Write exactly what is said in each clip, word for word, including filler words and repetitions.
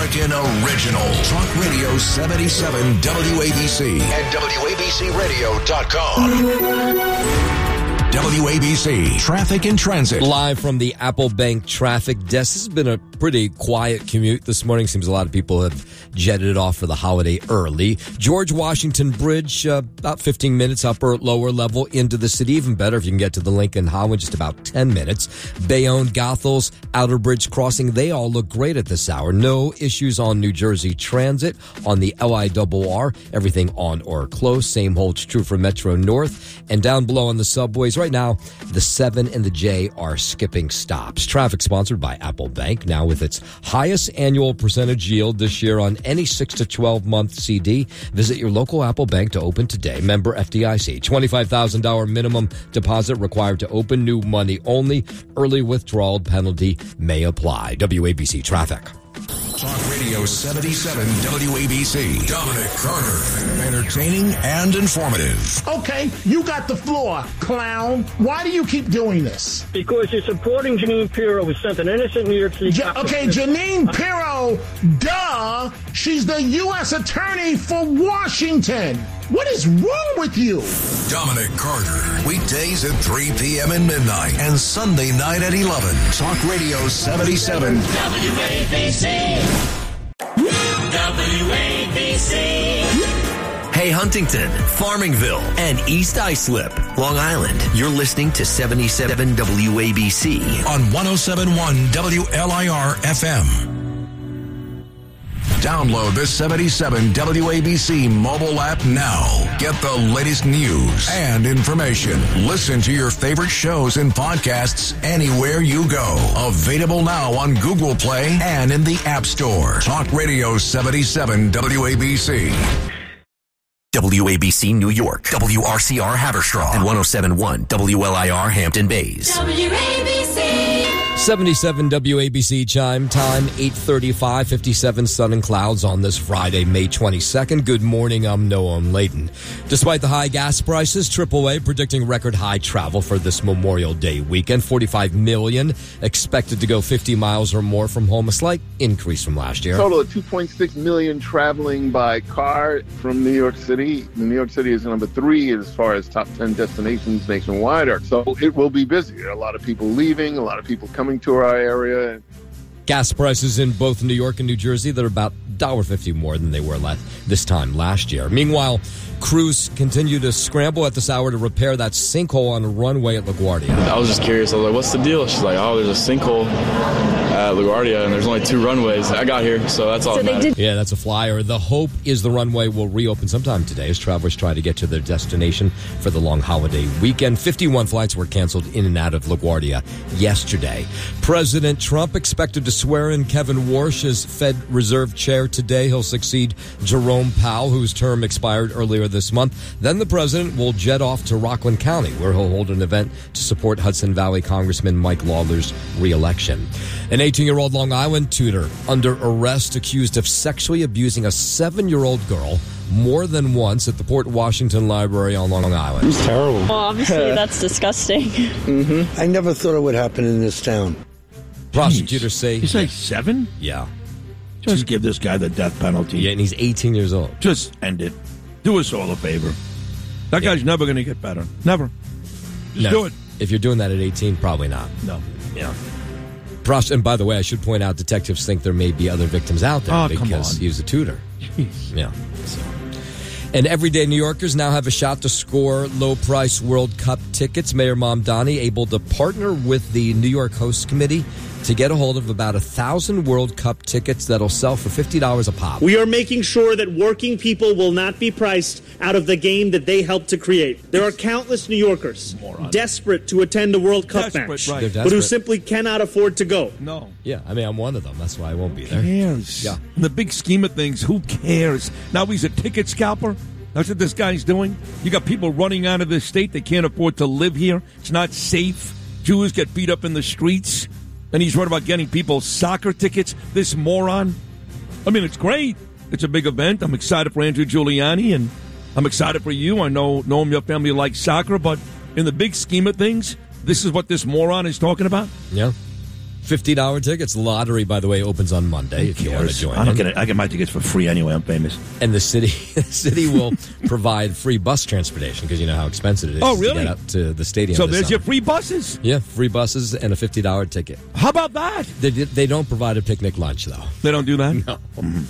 American original. Talk Radio seventy-seven W A B C and W A B C radio dot com. W A B C Traffic and Transit. Live from the Apple Bank traffic desk. This has been a pretty quiet commute this morning. Seems a lot of people have jetted off for the holiday early. George Washington Bridge, uh, about fifteen minutes upper, lower level into the city. Even better if you can get to the Lincoln Highway, just about ten minutes. Bayonne, Goethals, Outer Bridge Crossing, they all look great at this hour. No issues on New Jersey Transit. On the L I R R, everything on or close. Same holds true for Metro North. And down below on the subways, right now, the seven and the J are skipping stops. Traffic sponsored by Apple Bank, now with its highest annual percentage yield this year on any six to twelve month C D. Visit your local Apple Bank to open today. Member F D I C. twenty-five thousand dollars minimum deposit required to open. New money only. Early withdrawal penalty may apply. W A B C Traffic. Talk Radio seventy-seven W A B C. Dominic Carter. Entertaining and informative. Okay, you got the floor, clown. Why do you keep doing this? Because you're supporting Janine Pirro, who sent an innocent New York City... Ja- okay, Janine Pirro, duh. She's the U S attorney for Washington. What is wrong with you? Dominic Carter. Weekdays at three p.m. and midnight. And Sunday night at eleven. Talk Radio seventy-seven. W A B C. W A B C. Hey, Huntington, Farmingville, and East Islip, Long Island. You're listening to seventy-seven W A B C. On one oh seven point one W L I R F M. Download the seventy-seven W A B C mobile app now. Get the latest news and information. Listen to your favorite shows and podcasts anywhere you go. Available now on Google Play and in the App Store. Talk Radio seventy-seven W A B C. W A B C New York, W R C R Haverstraw, and one oh seven point one W L I R Hampton Bays. W A B C. seventy-seven W A B C chime time, eight thirty-five, fifty-seven sun and clouds on this Friday, May twenty-second. Good morning, I'm Noam Layden. Despite the high gas prices, triple A predicting record high travel for this Memorial Day weekend. forty-five million expected to go fifty miles or more from home, a slight increase from last year. Total of two point six million traveling by car from New York City. New York City is number three as far as top ten destinations nationwide are. So it will be busy. There are a lot of people leaving, a lot of people coming to our area. Gas prices in both New York and New Jersey, they're about one dollar fifty more than they were last, this time last year. Meanwhile, crews continue to scramble at this hour to repair that sinkhole on a runway at LaGuardia. I was just curious. I was like, what's the deal? She's like, oh, there's a sinkhole at LaGuardia, and there's only two runways. I got here, so that's all so that matters. Yeah, that's a flyer. The hope is the runway will reopen sometime today as travelers try to get to their destination for the long holiday weekend. fifty-one flights were canceled in and out of LaGuardia yesterday. President Trump expected to swear in Kevin Warsh as Fed Reserve Chair today. He'll succeed Jerome Powell, whose term expired earlier this month. Then the president will jet off to Rockland County, where he'll hold an event to support Hudson Valley Congressman Mike Lawler's reelection. An eighteen-year-old Long Island tutor under arrest accused of sexually abusing a seven-year-old girl more than once at the Port Washington Library on Long Island. It's terrible. Well, obviously, that's disgusting. Mm-hmm. I never thought it would happen in this town. Prosecutors say... You say seven? Yeah. Just give this guy the death penalty. Yeah, and he's eighteen years old. Just end it. Do us all a favor. That yeah. guy's never going to get better. Never. Just no. do it. If you're doing that at eighteen, probably not. No. Yeah. Pros- and by the way, I should point out, detectives think there may be other victims out there oh, because he was a tutor. Jeez. Yeah. So. And everyday New Yorkers now have a shot to score low-price World Cup tickets. Mayor Mamdani able to partner with the New York Host Committee to get a hold of about a thousand World Cup tickets that'll sell for fifty dollars a pop. We are making sure that working people will not be priced out of the game that they helped to create. There are countless New Yorkers Moron. desperate to attend a World Cup desperate, match, right. but who simply cannot afford to go. No. Yeah, I mean, I'm one of them. That's why I won't be there. Who cares? Yeah. In the big scheme of things, who cares? Now he's a ticket scalper. That's what this guy's doing. You got people running out of this state. They can't afford to live here. It's not safe. Jews get beat up in the streets. And he's worried about getting people soccer tickets. This moron. I mean, it's great. It's a big event. I'm excited for Andrew Giuliani, and I'm excited for you. I know, know your family likes soccer, but in the big scheme of things, this is what this moron is talking about? Yeah. fifty dollars tickets. Lottery, by the way, opens on Monday if you want to join. I don't get it. I get my tickets for free anyway. I'm famous. And the city, the city will provide free bus transportation because you know how expensive it is oh, really? to get up to the stadium. So there's summer. your free buses? Yeah, free buses and a fifty dollars ticket. How about that? They they don't provide a picnic lunch, though. They don't do that? No.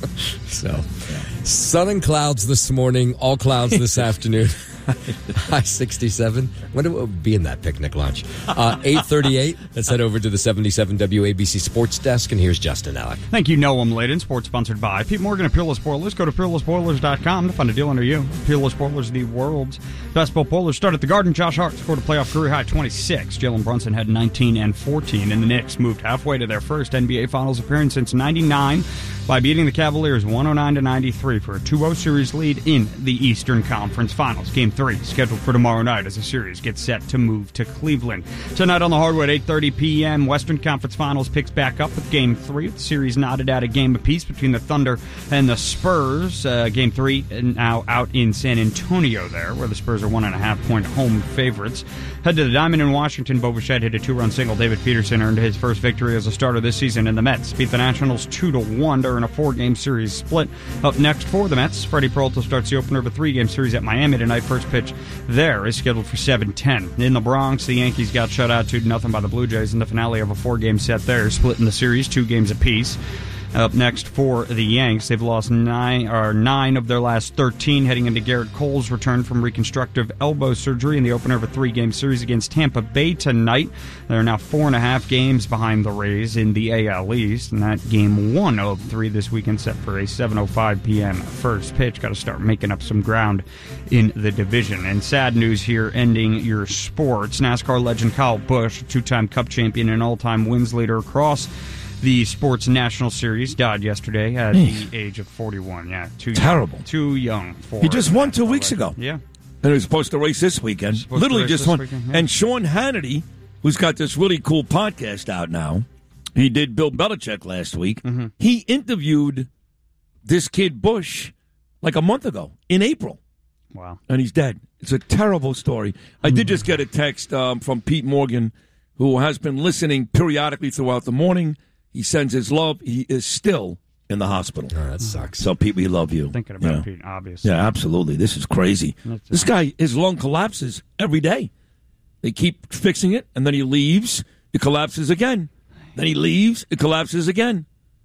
So, yeah. Sun and clouds this morning, all clouds this afternoon. High sixty-seven. Wonder what would be in that picnic lunch. Uh, eight thirty-eight. Let's head over to the seventy-seven W A B C Sports Desk, and here's Justin Alec. Thank you, Noam Layden. Sports sponsored by Pete Morgan of Peerless Boilers. Go to peerless boilers dot com to find a deal under you. Peerless Boilers, the world's best boat boilers. Start at the Garden. Josh Hart scored a playoff career high twenty-six. Jalen Brunson had nineteen and fourteen, and the Knicks moved halfway to their first N B A Finals appearance since ninety-nine by beating the Cavaliers one oh nine to ninety-three for a two oh series lead in the Eastern Conference Finals. Game three scheduled for tomorrow night as the series gets set to move to Cleveland. Tonight on the hardwood, eight thirty p.m., Western Conference Finals picks back up with Game three. The series knotted at a game apiece between the Thunder and the Spurs. Uh, game three now out in San Antonio there, where the Spurs are one and a half point home favorites. Head to the Diamond in Washington. Bo Bichette hit a two-run single. David Peterson earned his first victory as a starter this season, and the Mets beat the Nationals two to one during a four-game series split. Up next for the Mets, Freddie Peralta starts the opener of a three-game series at Miami tonight. First pitch there is scheduled for seven ten. In the Bronx, the Yankees got shut out two to nothing by the Blue Jays in the finale of a four-game set there, splitting the series two games apiece. Up next for the Yanks, they've lost nine or nine of their last thirteen, heading into Garrett Cole's return from reconstructive elbow surgery in the opener of a three-game series against Tampa Bay tonight. They're now four and a half games behind the Rays in the A L East, and that game one of three this weekend set for a seven oh five p.m. first pitch. Got to start making up some ground in the division. And sad news here, ending your sports. NASCAR legend Kyle Busch, two-time Cup champion and all-time wins leader across the Sports National Series, died yesterday at the age of forty-one. Yeah, too terrible. Young, too young for. He just won two weeks ago. Yeah, and he was supposed to race this weekend. Literally just won. Weekend, yeah. And Sean Hannity, who's got this really cool podcast out now, he did Bill Belichick last week. Mm-hmm. He interviewed this kid Bush like a month ago in April. Wow, and he's dead. It's a terrible story. I did just get a text um, from Pete Morgan, who has been listening periodically throughout the morning. He sends his love. He is still in the hospital. Oh, that sucks. So, Pete, we love you. Thinking about yeah. Pete, obviously. Yeah, absolutely. This is crazy. That's this guy, his lung collapses every day. They keep fixing it, and then he leaves. It collapses again. Then he leaves. It collapses again.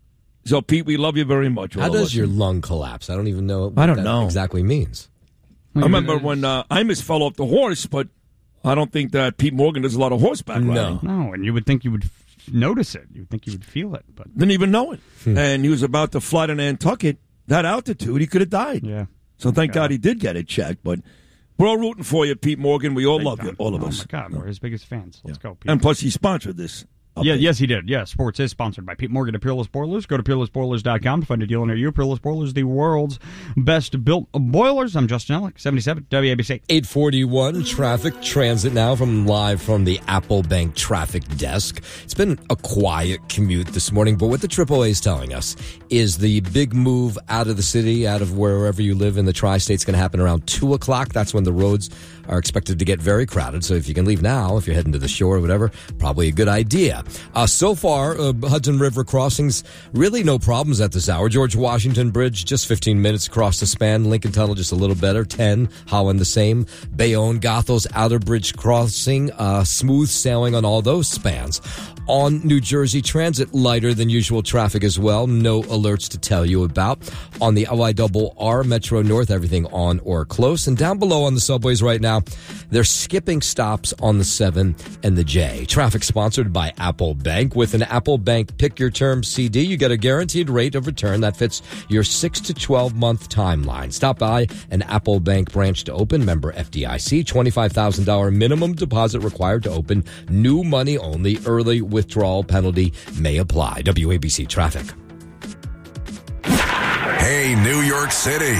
So, Pete, we love you very much. How does your lung collapse? I don't even know what I don't that know. exactly means. I remember when uh, Imus fell off the horse, but I don't think that Pete Morgan does a lot of horseback no. riding. No, and you would think you would notice it. You'd think you would feel it, but didn't even know it. Hmm. And he was about to fly to Nantucket. That altitude, he could have died. Yeah. So thank God. God he did get it checked. But we're all rooting for you, Pete Morgan. We all Big love time. you, all of oh us. Oh my God, we're his biggest fans. Let's yeah. go, Pete. And plus, he sponsored this. Update. Yeah, yes, he did. Yeah, sports is sponsored by Pete Morgan of Peerless Boilers. Go to peerless boilers dot com to find a deal near you. Peerless Boilers, the world's best built boilers. I'm Justin Ellick, seventy-seven W A B C. eight forty-one traffic transit now from live from the Apple Bank traffic desk. It's been a quiet commute this morning, but what the triple A is telling us is the big move out of the city, out of wherever you live in the tri-state, is going to happen around two o'clock. That's when the roads are expected to get very crowded. So if you can leave now, if you're heading to the shore or whatever, probably a good idea. Uh, so far, uh, Hudson River crossings, really no problems at this hour. George Washington Bridge, just fifteen minutes across the span. Lincoln Tunnel, just a little better, ten. Holland, the same. Bayonne, Gothel's Outer Bridge crossing, uh, smooth sailing on all those spans. On New Jersey Transit, lighter than usual traffic as well. No alerts to tell you about. On the L I R R Metro North, everything on or close. And down below on the subways right now, they're skipping stops on the seven and the J. Traffic sponsored by Apple Bank. With an Apple Bank Pick Your Term C D, you get a guaranteed rate of return that fits your six to twelve month timeline. Stop by an Apple Bank branch to open. Member F D I C. twenty-five thousand dollars minimum deposit required to open. New money only. Early withdrawal penalty may apply. W A B C Traffic. Hey, New York City.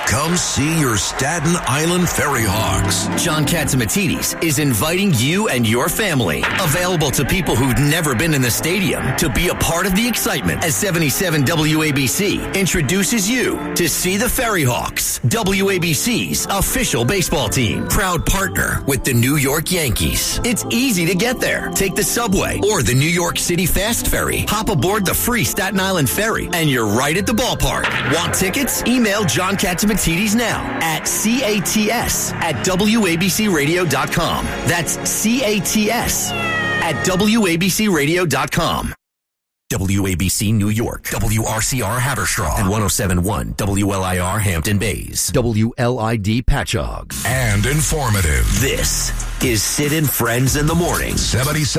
Come see your Staten Island Ferry Hawks. John Catsimatidis is inviting you and your family, available to people who've never been in the stadium, to be a part of the excitement as seventy-seven W A B C introduces you to see the Ferry Hawks, W A B C's official baseball team, proud partner with the New York Yankees. It's easy to get there. Take the subway or the New York City Fast Ferry. Hop aboard the free Staten Island Ferry, and you're right at the ballpark. Want tickets? Email John Catsimatidis now at C A T S at W A B C radio dot com. That's C A T S at W A B C radio dot com. W A B C New York, W R C R Haverstraw, and one oh seven point one W L I R Hampton Bays, W L I D Patchogue. And informative. This is Sid and Friends in the Morning. seventy-seven